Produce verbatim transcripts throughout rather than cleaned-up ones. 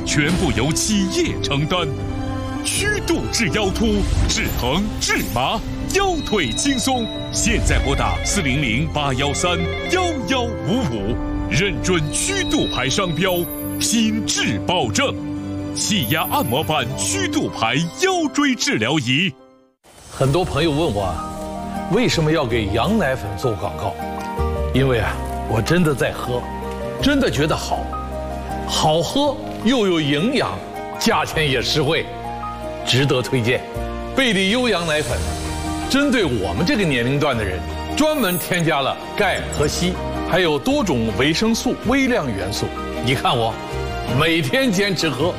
全部由企业承担。曲度治腰突，治疼治麻，腰腿轻松。现在拨打四零零八幺三幺幺五五，认准曲度牌商标，品质保证。气压按摩板曲度牌腰椎治疗仪。 很多朋友问我，为什么要给羊奶粉做广告？因为啊，我真的在喝，真的觉得好，好喝又有营养，价钱也实惠，值得推荐。贝利优羊奶粉，针对我们这个年龄段的人，专门添加了钙和硒，还有多种维生素、微量元素。你看我，每天坚持喝。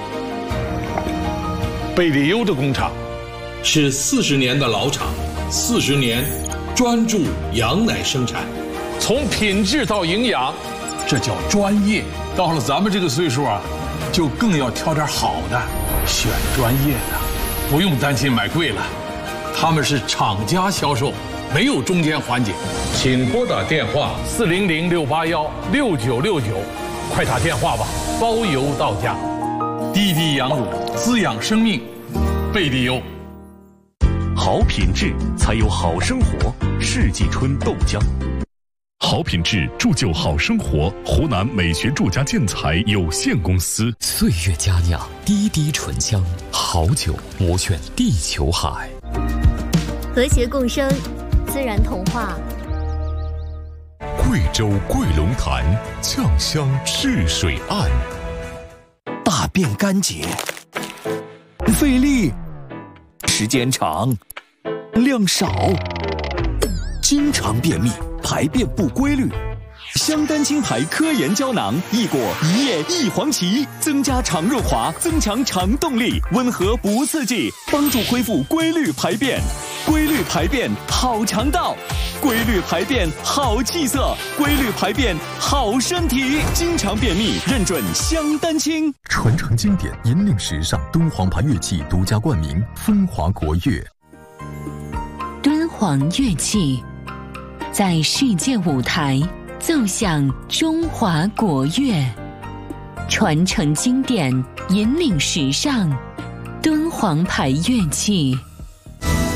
贝利优的工厂是四十年的老厂，四十年专注羊奶生产，从品质到营养，这叫专业。到了咱们这个岁数啊，就更要挑点好的，选专业的，不用担心买贵了。他们是厂家销售，没有中间环节。请拨打电话四零零六八幺六九六九，快打电话吧，包邮到家。滴滴羊乳，滋养生命，贝利优。 好品质才有好生活。世纪春豆浆。好品质铸就好生活，湖南美学住家建材有限公司。 岁月佳酿，滴滴醇香，好酒我选地球海。 和谐共生，自然童话。 贵州贵龙潭酱香赤水岸。 大便干结，费力，时间长，量少，经常便秘，排便不规律。香丹青牌科研胶囊，益果一叶一黄芪，增加肠润滑，增强肠动力，温和不刺激，帮助恢复规律排便。规律排便好肠道，规律排便好气色，规律排便好身体。经常便秘，认准香丹青。 传承经典，引领时尚，敦煌牌乐器独家冠名，风华国乐。 敦煌乐器在世界舞台奏响中华国乐，传承经典，引领时尚，敦煌牌乐器。